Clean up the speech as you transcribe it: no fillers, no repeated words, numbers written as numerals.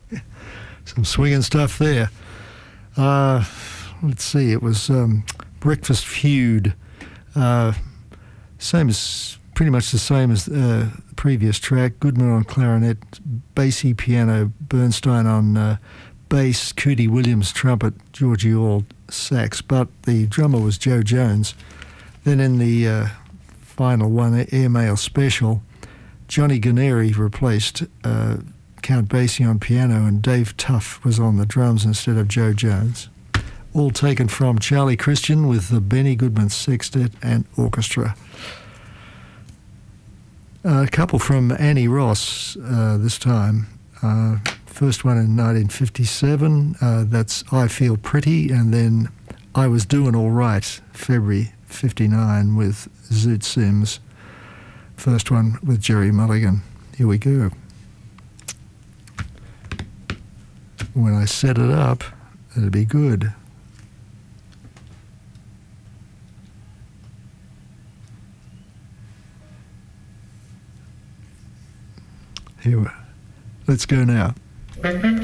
Some swinging stuff there. Let's see, it was Breakfast Feud. Pretty much the same as the previous track. Goodman on clarinet, bassy piano, Bernstein on bass, Cootie Williams trumpet, Georgie Auld sax, but the drummer was Joe Jones. Then in the final one, Airmail Special, Johnny Guarneri replaced Count Basie on piano, and Dave Tuff was on the drums instead of Joe Jones. All taken from Charlie Christian with the Benny Goodman Sextet and Orchestra. A couple from Annie Ross this time. First one in 1957, that's I Feel Pretty, and then I Was Doing All Right, February 59 with Zoot Sims. First one with Jerry Mulligan. Here we go. When I set it up, it'll be good. Here, let's go now.